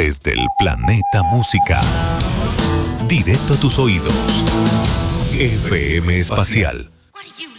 desde el planeta música. Directo a tus oídos. FM Espacial. What are you